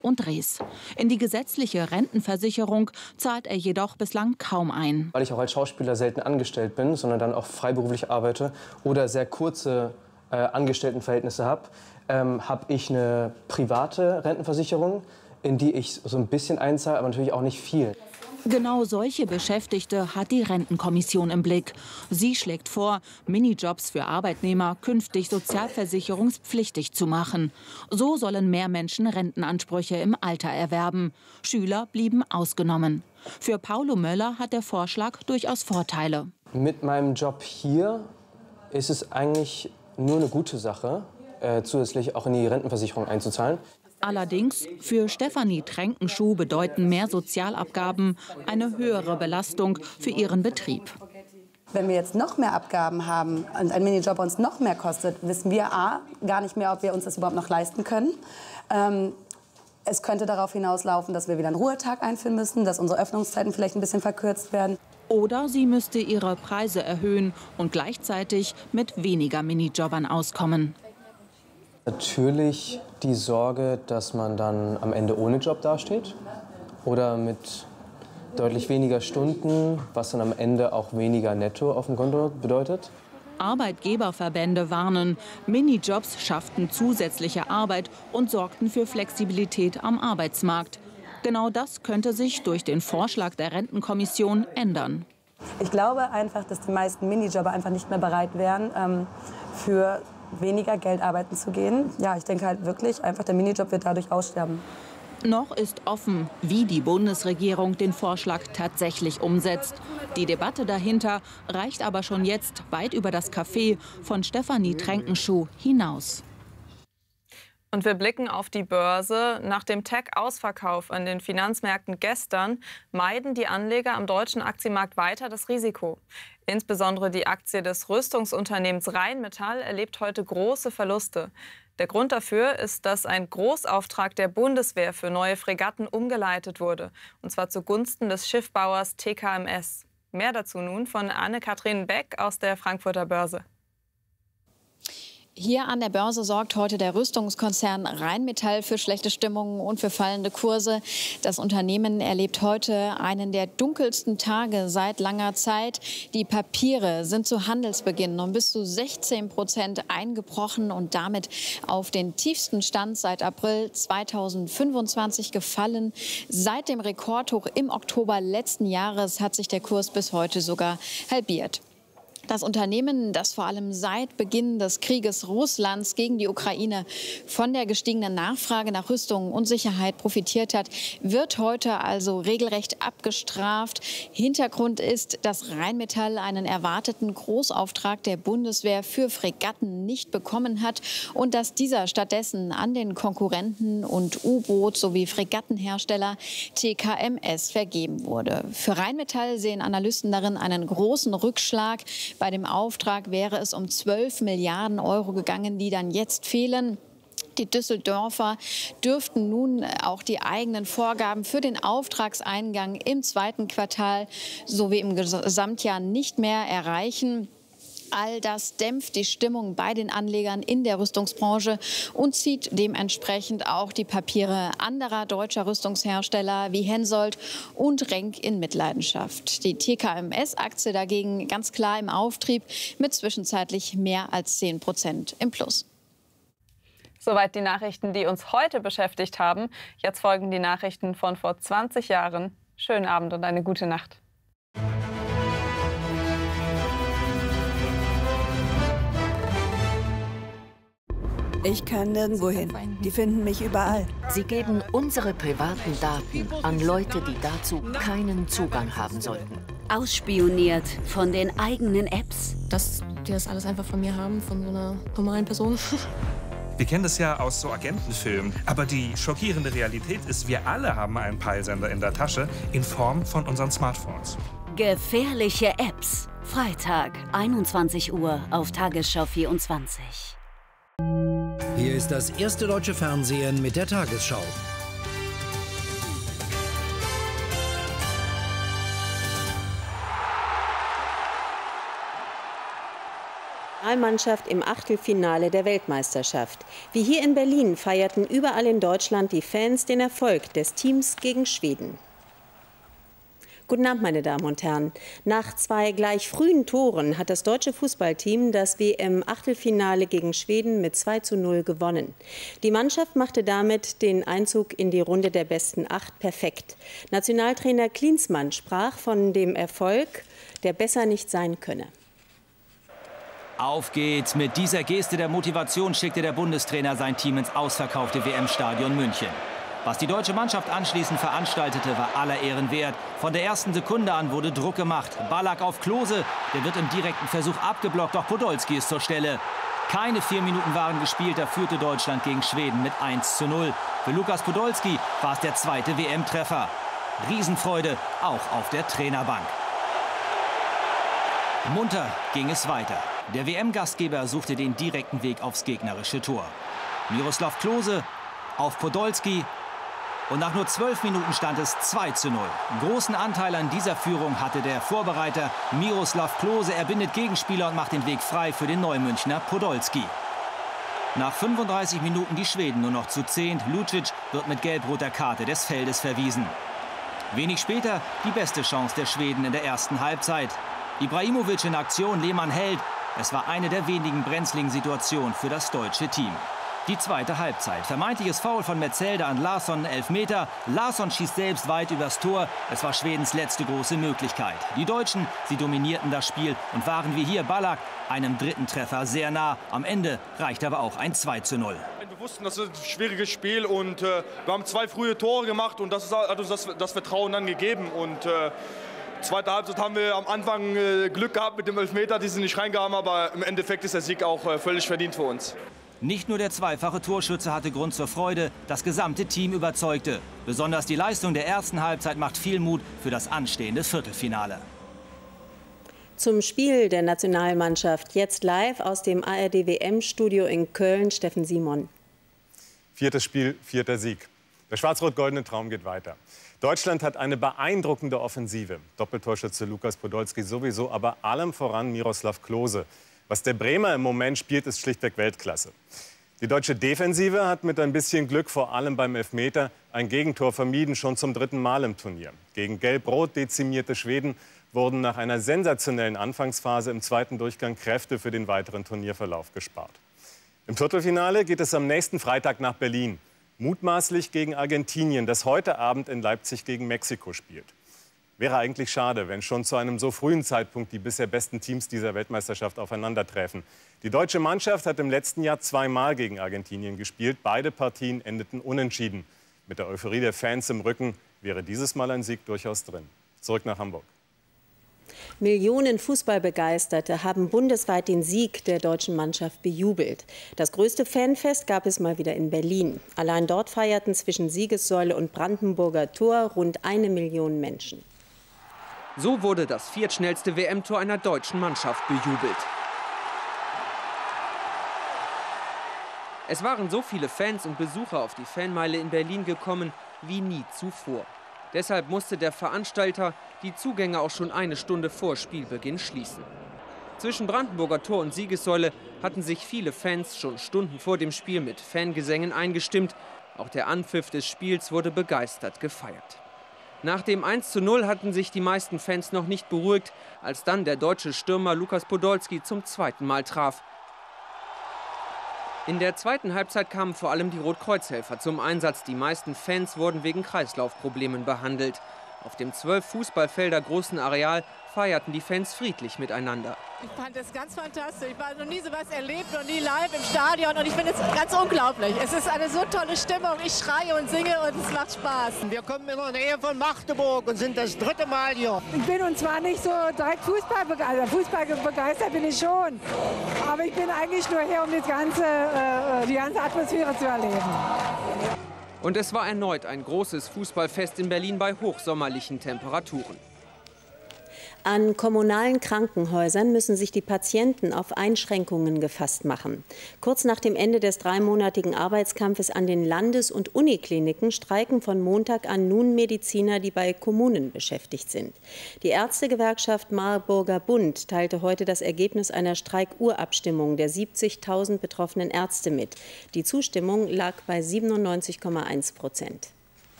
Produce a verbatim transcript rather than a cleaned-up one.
und Drehs. In die gesetzliche Rentenversicherung zahlt er jedoch bislang kaum ein. Weil ich auch als Schauspieler selten angestellt bin, sondern dann auch freiberuflich arbeite oder sehr kurze äh, Angestelltenverhältnisse habe, ähm, habe ich eine private Rentenversicherung, in die ich so ein bisschen einzahle, aber natürlich auch nicht viel. Genau solche Beschäftigte hat die Rentenkommission im Blick. Sie schlägt vor, Minijobs für Arbeitnehmer künftig sozialversicherungspflichtig zu machen. So sollen mehr Menschen Rentenansprüche im Alter erwerben. Schüler blieben ausgenommen. Für Paulo Möller hat der Vorschlag durchaus Vorteile. Mit meinem Job hier ist es eigentlich nur eine gute Sache, äh, zusätzlich auch in die Rentenversicherung einzuzahlen. Allerdings, für Stefanie Tränkenschuh bedeuten mehr Sozialabgaben eine höhere Belastung für ihren Betrieb. Wenn wir jetzt noch mehr Abgaben haben und ein Minijob uns noch mehr kostet, wissen wir a, gar nicht mehr, ob wir uns das überhaupt noch leisten können. Ähm, es könnte darauf hinauslaufen, dass wir wieder einen Ruhetag einführen müssen, dass unsere Öffnungszeiten vielleicht ein bisschen verkürzt werden. Oder sie müsste ihre Preise erhöhen und gleichzeitig mit weniger Minijobbern auskommen. Natürlich die Sorge, dass man dann am Ende ohne Job dasteht oder mit deutlich weniger Stunden, was dann am Ende auch weniger Netto auf dem Konto bedeutet. Arbeitgeberverbände warnen, Minijobs schafften zusätzliche Arbeit und sorgten für Flexibilität am Arbeitsmarkt. Genau das könnte sich durch den Vorschlag der Rentenkommission ändern. Ich glaube einfach, dass die meisten Minijobber einfach nicht mehr bereit wären, ähm, für weniger Geld arbeiten zu gehen. Ja, ich denke halt wirklich, einfach der Minijob wird dadurch aussterben. Noch ist offen, wie die Bundesregierung den Vorschlag tatsächlich umsetzt. Die Debatte dahinter reicht aber schon jetzt weit über das Café von Stefanie Tränkenschuh hinaus. Und wir blicken auf die Börse. Nach dem Tech-Ausverkauf an den Finanzmärkten gestern meiden die Anleger am deutschen Aktienmarkt weiter das Risiko. Insbesondere die Aktie des Rüstungsunternehmens Rheinmetall erlebt heute große Verluste. Der Grund dafür ist, dass ein Großauftrag der Bundeswehr für neue Fregatten umgeleitet wurde, und zwar zugunsten des Schiffbauers T K M S. Mehr dazu nun von Anne-Kathrin Beck aus der Frankfurter Börse. Hier an der Börse sorgt heute der Rüstungskonzern Rheinmetall für schlechte Stimmung und für fallende Kurse. Das Unternehmen erlebt heute einen der dunkelsten Tage seit langer Zeit. Die Papiere sind zu Handelsbeginn um bis zu sechzehn Prozent eingebrochen und damit auf den tiefsten Stand seit April zweitausendfünfundzwanzig gefallen. Seit dem Rekordhoch im Oktober letzten Jahres hat sich der Kurs bis heute sogar halbiert. Das Unternehmen, das vor allem seit Beginn des Krieges Russlands gegen die Ukraine von der gestiegenen Nachfrage nach Rüstung und Sicherheit profitiert hat, wird heute also regelrecht abgestraft. Hintergrund ist, dass Rheinmetall einen erwarteten Großauftrag der Bundeswehr für Fregatten nicht bekommen hat und dass dieser stattdessen an den Konkurrenten und U-Boot- sowie Fregattenhersteller T K M S vergeben wurde. Für Rheinmetall sehen Analysten darin einen großen Rückschlag. Bei dem Auftrag wäre es um zwölf Milliarden Euro gegangen, die dann jetzt fehlen. Die Düsseldorfer dürften nun auch die eigenen Vorgaben für den Auftragseingang im zweiten Quartal sowie im Gesamtjahr nicht mehr erreichen. All das dämpft die Stimmung bei den Anlegern in der Rüstungsbranche und zieht dementsprechend auch die Papiere anderer deutscher Rüstungshersteller wie Hensoldt und Renk in Mitleidenschaft. Die T K M S-Aktie dagegen ganz klar im Auftrieb mit zwischenzeitlich mehr als zehn Prozent im Plus. Soweit die Nachrichten, die uns heute beschäftigt haben. Jetzt folgen die Nachrichten von vor zwanzig Jahren. Schönen Abend und eine gute Nacht. Ich kann nirgendwo hin. Die finden mich überall. Sie geben unsere privaten Daten an Leute, die dazu keinen Zugang haben sollten. Ausspioniert von den eigenen Apps. Dass die das alles einfach von mir haben, von so einer normalen Person. Wir kennen das ja aus so Agentenfilmen. Aber die schockierende Realität ist, wir alle haben einen Peilsender in der Tasche in Form von unseren Smartphones. Gefährliche Apps. Freitag, einundzwanzig Uhr auf Tagesschau vierundzwanzig. Hier ist das erste deutsche Fernsehen mit der Tagesschau. Mannschaft im Achtelfinale der Weltmeisterschaft. Wie hier in Berlin feierten überall in Deutschland die Fans den Erfolg des Teams gegen Schweden. Guten Abend, meine Damen und Herren. Nach zwei gleich frühen Toren hat das deutsche Fußballteam das W M-Achtelfinale gegen Schweden mit zwei zu null gewonnen. Die Mannschaft machte damit den Einzug in die Runde der besten acht perfekt. Nationaltrainer Klinsmann sprach von dem Erfolg, der besser nicht sein könne. Auf geht's! Mit dieser Geste der Motivation schickte der Bundestrainer sein Team ins ausverkaufte W M-Stadion München. Was die deutsche Mannschaft anschließend veranstaltete, war aller Ehren wert. Von der ersten Sekunde an wurde Druck gemacht. Ballack auf Klose, der wird im direkten Versuch abgeblockt, doch Podolski ist zur Stelle. Keine vier Minuten waren gespielt, da führte Deutschland gegen Schweden mit eins zu null. Für Lukas Podolski war es der zweite W M-Treffer. Riesenfreude auch auf der Trainerbank. Munter ging es weiter. Der W M-Gastgeber suchte den direkten Weg aufs gegnerische Tor. Miroslav Klose auf Podolski. Und nach nur zwölf Minuten stand es zwei zu null. Großen Anteil an dieser Führung hatte der Vorbereiter Miroslav Klose. Er bindet Gegenspieler und macht den Weg frei für den Neumünchner Podolski. Nach fünfunddreißig Minuten die Schweden nur noch zu zehnt. Lucic wird mit gelb-roter Karte des Feldes verwiesen. Wenig später die beste Chance der Schweden in der ersten Halbzeit. Ibrahimovic in Aktion, Lehmann hält. Es war eine der wenigen brenzligen Situationen für das deutsche Team. Die zweite Halbzeit. Vermeintliches Foul von Metzelder an Larsson, Elfmeter. Larsson schießt selbst weit übers Tor. Es war Schwedens letzte große Möglichkeit. Die Deutschen, sie dominierten das Spiel und waren wie hier Ballack einem dritten Treffer sehr nah. Am Ende reicht aber auch ein zwei zu null. Wir wussten, das ist ein schwieriges Spiel und äh, wir haben zwei frühe Tore gemacht und das hat uns das, das Vertrauen dann gegeben. Und äh, zweite Halbzeit haben wir am Anfang äh, Glück gehabt mit dem Elfmeter, die sind nicht reingegangen, aber im Endeffekt ist der Sieg auch äh, völlig verdient für uns. Nicht nur der zweifache Torschütze hatte Grund zur Freude, das gesamte Team überzeugte. Besonders die Leistung der ersten Halbzeit macht viel Mut für das anstehende Viertelfinale. Zum Spiel der Nationalmannschaft jetzt live aus dem A R D W M-Studio in Köln, Steffen Simon. Viertes Spiel, vierter Sieg. Der schwarz-rot-goldene Traum geht weiter. Deutschland hat eine beeindruckende Offensive. Doppeltorschütze Lukas Podolski sowieso, aber allem voran Miroslav Klose. Was der Bremer im Moment spielt, ist schlichtweg Weltklasse. Die deutsche Defensive hat mit ein bisschen Glück, vor allem beim Elfmeter, ein Gegentor vermieden, schon zum dritten Mal im Turnier. Gegen gelb-rot dezimierte Schweden wurden nach einer sensationellen Anfangsphase im zweiten Durchgang Kräfte für den weiteren Turnierverlauf gespart. Im Viertelfinale geht es am nächsten Freitag nach Berlin. Mutmaßlich gegen Argentinien, das heute Abend in Leipzig gegen Mexiko spielt. Wäre eigentlich schade, wenn schon zu einem so frühen Zeitpunkt die bisher besten Teams dieser Weltmeisterschaft aufeinandertreffen. Die deutsche Mannschaft hat im letzten Jahr zweimal gegen Argentinien gespielt. Beide Partien endeten unentschieden. Mit der Euphorie der Fans im Rücken wäre dieses Mal ein Sieg durchaus drin. Zurück nach Hamburg. Millionen Fußballbegeisterte haben bundesweit den Sieg der deutschen Mannschaft bejubelt. Das größte Fanfest gab es mal wieder in Berlin. Allein dort feierten zwischen Siegessäule und Brandenburger Tor rund eine Million Menschen. So wurde das viertschnellste W M-Tor einer deutschen Mannschaft bejubelt. Es waren so viele Fans und Besucher auf die Fanmeile in Berlin gekommen wie nie zuvor. Deshalb musste der Veranstalter die Zugänge auch schon eine Stunde vor Spielbeginn schließen. Zwischen Brandenburger Tor und Siegessäule hatten sich viele Fans schon Stunden vor dem Spiel mit Fangesängen eingestimmt. Auch der Anpfiff des Spiels wurde begeistert gefeiert. Nach dem eins zu null hatten sich die meisten Fans noch nicht beruhigt, als dann der deutsche Stürmer Lukas Podolski zum zweiten Mal traf. In der zweiten Halbzeit kamen vor allem die Rotkreuzhelfer zum Einsatz. Die meisten Fans wurden wegen Kreislaufproblemen behandelt. Auf dem zwölf Fußballfelder großen Areal feierten die Fans friedlich miteinander. Ich fand es ganz fantastisch. Ich habe noch nie so was erlebt, noch nie live im Stadion. Und ich finde es ganz unglaublich. Es ist eine so tolle Stimmung. Ich schreie und singe und es macht Spaß. Wir kommen in der Nähe von Magdeburg und sind das dritte Mal hier. Ich bin und zwar nicht so direkt Fußball begeistert. Fußball begeistert bin ich schon. Aber ich bin eigentlich nur hier, um das ganze, äh, die ganze Atmosphäre zu erleben. Und es war erneut ein großes Fußballfest in Berlin bei hochsommerlichen Temperaturen. An kommunalen Krankenhäusern müssen sich die Patienten auf Einschränkungen gefasst machen. Kurz nach dem Ende des dreimonatigen Arbeitskampfes an den Landes- und Unikliniken streiken von Montag an nun Mediziner, die bei Kommunen beschäftigt sind. Die Ärztegewerkschaft Marburger Bund teilte heute das Ergebnis einer Streikurabstimmung der siebzigtausend betroffenen Ärzte mit. Die Zustimmung lag bei siebenundneunzig Komma eins Prozent.